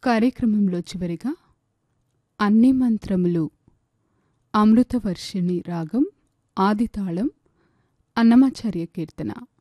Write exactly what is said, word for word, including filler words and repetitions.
కార్యక్రమంలో చివరిగా అన్ని మంత్రములు అమృతవర్షిణి రాగం ఆదితాళం అన్నమాచార్య కీర్తన.